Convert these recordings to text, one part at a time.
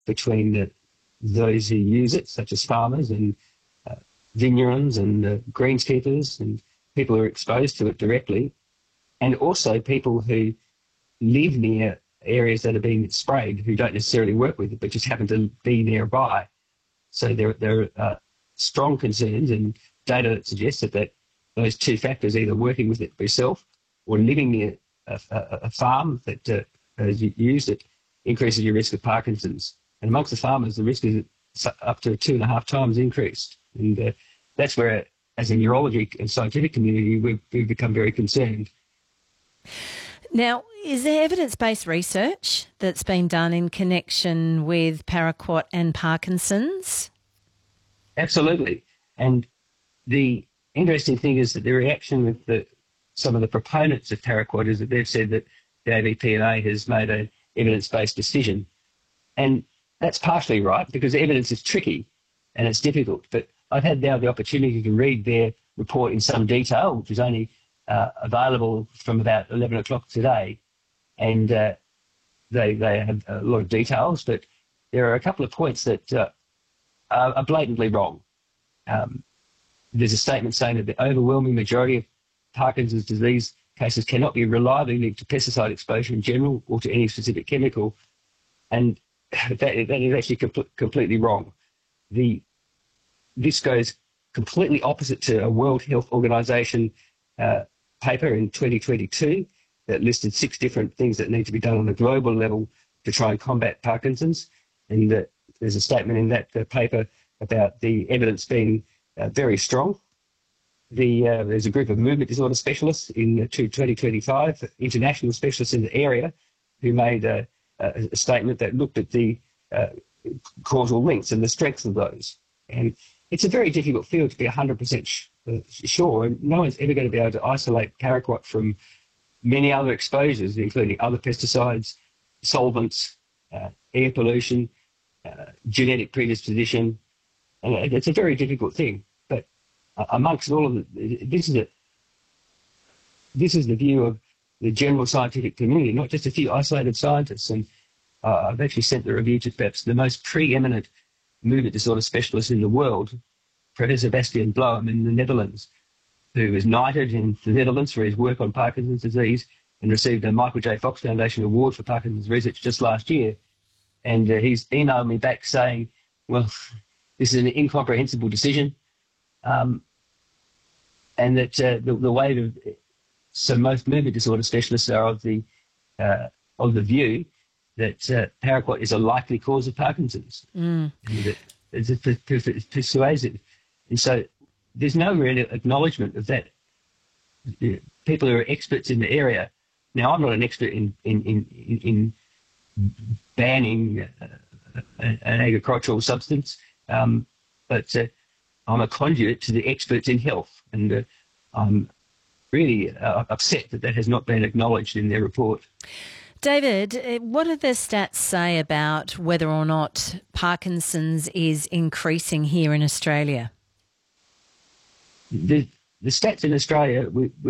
between those who use it, such as farmers and vineyards and greenskeepers and people who are exposed to it directly, and also people who live near areas that are being sprayed who don't necessarily work with it but just happen to be nearby. So there are strong concerns and data that suggests that those two factors, either working with it yourself or living near a farm that has used it, increases your risk of Parkinson's. And amongst the farmers, the risk is up to 2.5 times increased. And that's where, as a neurology and scientific community, we've become very concerned. Now, is there evidence-based research that's been done in connection with paraquat and Parkinson's? Absolutely. And the interesting thing is that the reaction with some of the proponents of paraquat is that they've said that the AVPMA has made an evidence-based decision. And that's partially right, because evidence is tricky and it's difficult. But I've had now the opportunity to read their report in some detail, which is only available from about 11 o'clock today. And they have a lot of details, but there are a couple of points that are blatantly wrong. There's a statement saying that the overwhelming majority of Parkinson's disease cases cannot be reliably linked to pesticide exposure in general or to any specific chemical. And that is actually completely wrong. This goes completely opposite to a World Health Organization paper in 2022 that listed 6 different things that need to be done on a global level to try and combat Parkinson's. And there's a statement in that paper about the evidence being very strong. There's a group of movement disorder specialists in 2025, international specialists in the area, who made a statement that looked at the causal links and the strengths of those. And it's a very difficult field to be 100% sure, and no one's ever going to be able to isolate paraquat from many other exposures, including other pesticides, solvents, air pollution, genetic predisposition. And it's a very difficult thing. But amongst all of it, this is the view of the general scientific community, not just a few isolated scientists. And I've actually sent the review to perhaps the most preeminent movement disorder specialist in the world, Professor Bastiaan Bloem in the Netherlands, who was knighted in the Netherlands for his work on Parkinson's disease and received a Michael J. Fox Foundation Award for Parkinson's research just last year. And he's emailed me back saying, well, this is an incomprehensible decision, and that the way that most movement disorder specialists are of the view that paraquat is a likely cause of Parkinson's. And it's persuasive. And so there's no real acknowledgement of that. People who are experts in the area. Now, I'm not an expert in banning an agricultural substance, but I'm a conduit to the experts in health, and I'm really upset that has not been acknowledged in their report. David, what do the stats say about whether or not Parkinson's is increasing here in Australia? The stats in Australia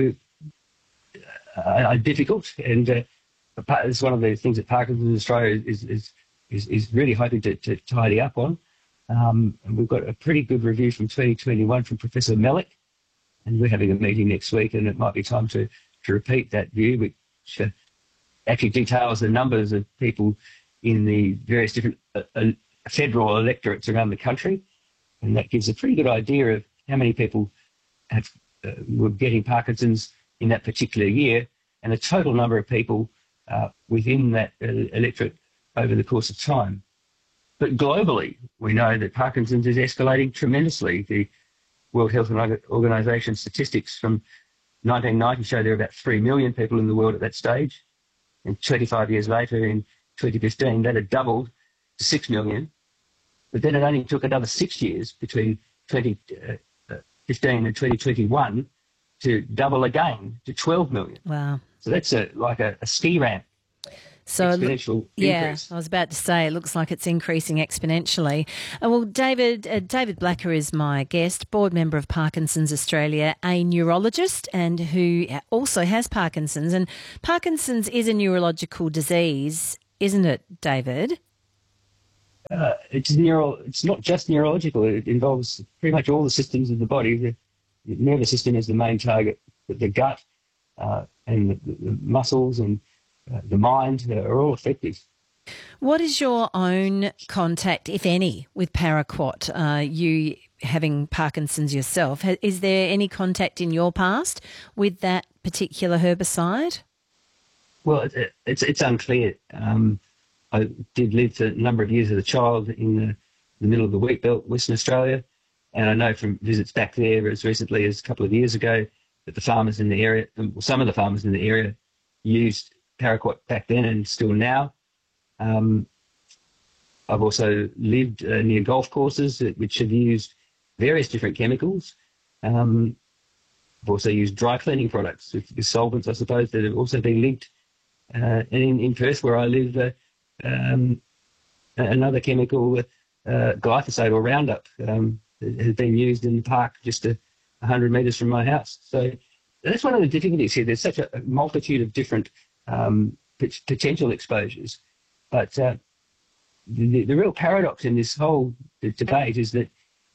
are difficult, and it's one of the things that Parkinson's Australia is really hoping to tidy up on. And we've got a pretty good review from 2021 from Professor Melick, and we're having a meeting next week, and it might be time to repeat that view, which actually details the numbers of people in the various different federal electorates around the country, and that gives a pretty good idea of how many people were getting Parkinson's in that particular year, and the total number of people within that electorate over the course of time. But globally, we know that Parkinson's is escalating tremendously. The World Health Organization statistics from 1990 show there are about 3 million people in the world at that stage. And 25 years later, in 2015, that had doubled to 6 million. But then it only took another 6 years between 2015 and 2021 to double again to 12 million. Wow. So that's like a ski ramp. Exponential increase. I was about to say it looks like it's increasing exponentially. Well, David Blacker is my guest, board member of Parkinson's Australia, a neurologist and who also has Parkinson's. And Parkinson's is a neurological disease, isn't it, David? It's not just neurological. It involves pretty much all the systems of the body. The nervous system is the main target, but the gut and the muscles and the mind are all affected. What is your own contact, if any, with paraquat? You having Parkinson's yourself, is there any contact in your past with that particular herbicide? Well, it's unclear. I did live for a number of years as a child in the middle of the wheat belt, Western Australia, and I know from visits back there as recently as a couple of years ago that the farmers in the area, some of the farmers in the area, used paraquat back then and still now. I've also lived near golf courses which have used various different chemicals. I've also used dry cleaning products with solvents, I suppose, that have also been linked. And in Perth, where I live, another chemical, glyphosate or Roundup, has been used in the park just 100 metres from my house. So that's one of the difficulties here. There's such a multitude of different potential exposures. But the real paradox in this whole debate is that,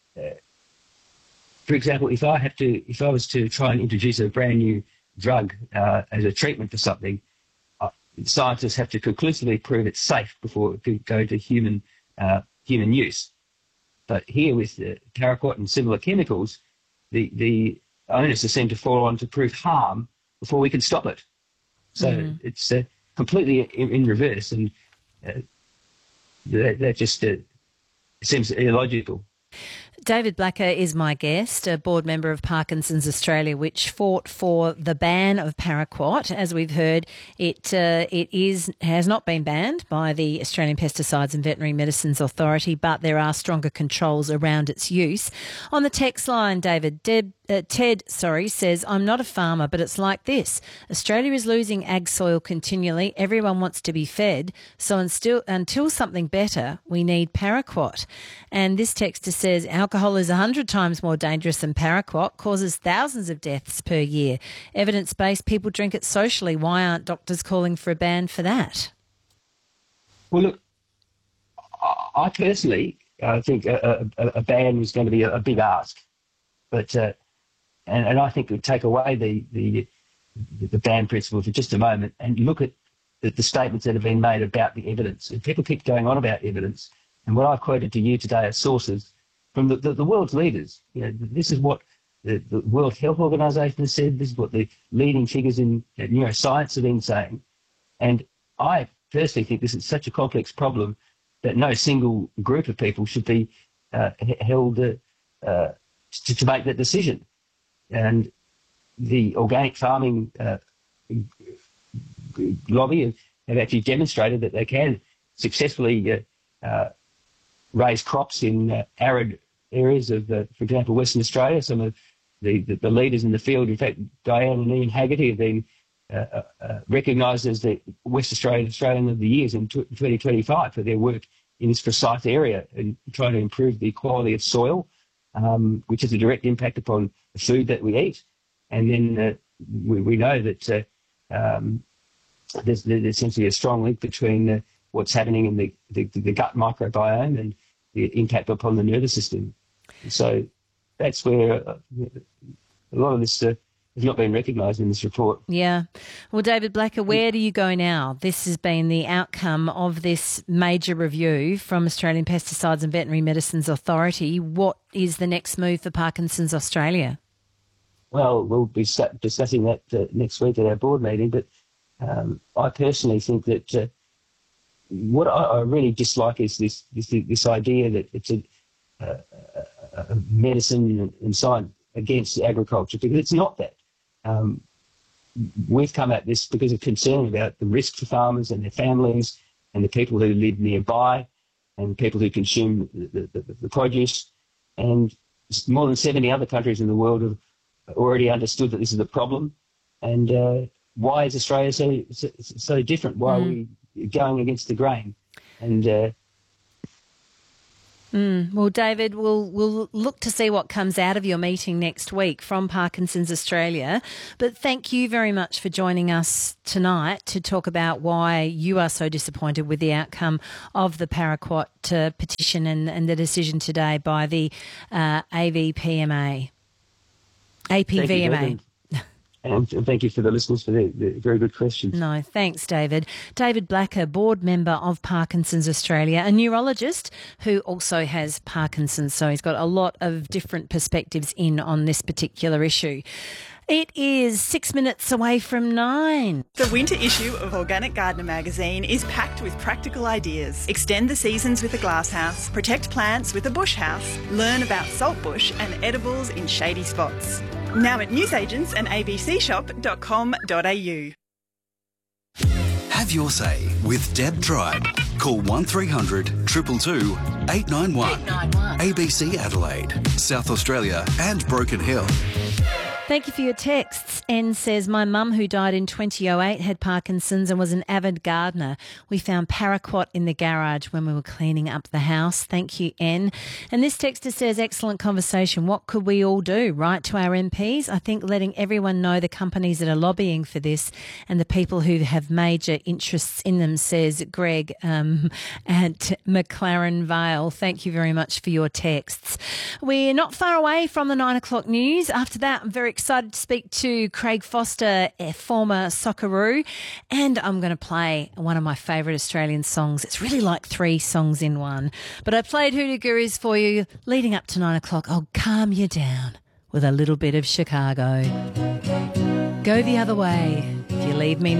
for example, if I was to try and introduce a brand new drug as a treatment for something, scientists have to conclusively prove it's safe before it could go to human use. But here with paraquat and similar chemicals, the onus is seen to fall on to prove harm before we can stop it. So it's completely in reverse, and that just seems illogical. David Blacker is my guest, a board member of Parkinson's Australia, which fought for the ban of paraquat. As we've heard, it has not been banned by the Australian Pesticides and Veterinary Medicines Authority, but there are stronger controls around its use. On the text line, Ted says, I'm not a farmer, but it's like this. Australia is losing ag soil continually. Everyone wants to be fed. So until something better, we need paraquat. And this texter says, alcohol is 100 times more dangerous than paraquat, causes thousands of deaths per year. Evidence-based, people drink it socially. Why aren't doctors calling for a ban for that? Well, look, I personally think a ban was going to be a big ask. But and I think it would take away the ban principle for just a moment and look at the statements that have been made about the evidence. And people keep going on about evidence. And what I've quoted to you today are sources from the world's leaders. You know, this is what the World Health Organization has said. This is what the leading figures in neuroscience have been saying. And I personally think this is such a complex problem that no single group of people should be held to make that decision. And the organic farming lobby have actually demonstrated that they can successfully raise crops in arid areas of, for example, Western Australia. Some of the leaders in the field, in fact, Diane and Ian Haggerty, have been recognised as the West Australian of the Year in 2025 for their work in this precise area and trying to improve the quality of soil, which has a direct impact upon the food that we eat. And then we know that there's essentially a strong link between what's happening in the gut microbiome and the impact upon the nervous system. So that's where a lot of this has not been recognised in this report. Yeah. Well, David Blacker, where do you go now? This has been the outcome of this major review from Australian Pesticides and Veterinary Medicines Authority. What is the next move for Parkinson's Australia? Well, we'll be discussing that next week at our board meeting, but I personally think that what I really dislike is this idea that it's a medicine and science against agriculture, because it's not that. We've come at this because of concern about the risk for farmers and their families and the people who live nearby and people who consume the produce. And more than 70 other countries in the world have already understood that this is a problem. And why is Australia so different? Why are we going against the grain? And Well, David, we'll look to see what comes out of your meeting next week from Parkinson's Australia. But thank you very much for joining us tonight to talk about why you are so disappointed with the outcome of the Paraquat petition and the decision today by the AVPMA. APVMA. And thank you for the listeners for the very good questions. No, thanks, David. David Blacker, board member of Parkinson's Australia, a neurologist who also has Parkinson's, so he's got a lot of different perspectives in on this particular issue. It is 6 minutes away from 9. The winter issue of Organic Gardener magazine is packed with practical ideas. Extend the seasons with a glasshouse, protect plants with a bush house, learn about saltbush and edibles in shady spots. Now at newsagents and abcshop.com.au. Have your say with Deb Tribe. Call 1300 222 891. ABC Adelaide, South Australia and Broken Hill. Thank you for your texts. N says, my mum, who died in 2008, had Parkinson's and was an avid gardener. We found paraquat in the garage when we were cleaning up the house. Thank you, N. And this texter says, excellent conversation. What could we all do? Write to our MPs? I think letting everyone know the companies that are lobbying for this and the people who have major interests in them, says Greg at McLaren Vale. Thank you very much for your texts. We're not far away from the 9 o'clock news. After that, I'm very excited to speak to Craig Foster, a former Socceroo, and I'm going to play one of my favourite Australian songs. It's really like 3 songs in one. But I played Hoodoo Gurus for you leading up to 9 o'clock. I'll calm you down with a little bit of Chicago. Go the other way if you leave me